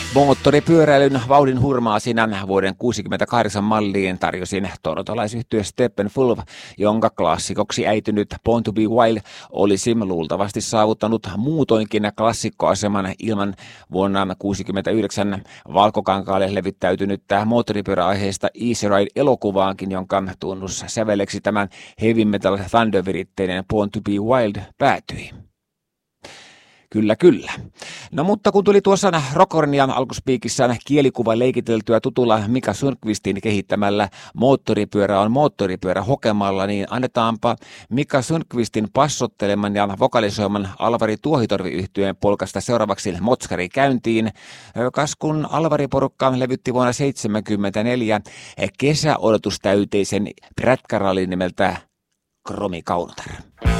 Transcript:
Moottoripyöräilyn vauhdin hurmaa siinä vuoden 1968 malliin tarjosin torontolaisyhtye Steppenwolf, jonka klassikoksi äitynyt Born to be Wild olisi luultavasti saavuttanut muutoinkin klassikkoaseman ilman vuonna 1969 Valkokankaalle levittäytynyttä moottoripyöräaiheesta Easy Ride-elokuvaankin, jonka tunnussäveleksi tämän heavy metal thunder-viritteinen Born to be Wild päätyi. Kyllä, kyllä. No mutta kun tuli tuossa Rockhornian alkuspiikissään kielikuva leikiteltyä tutulla Mika Sundqvistin kehittämällä moottoripyörä on moottoripyörä hokemalla, niin annetaanpa Mika Sundqvistin passotteleman ja vokalisoiman Alvari Tuohitorvi-yhtyeen polkasta seuraavaksi Motskari käyntiin, kas kun Alvari-porukka levytti vuonna 1974 kesäodotustäyteisen prätkärallin nimeltä Kromikaunotar.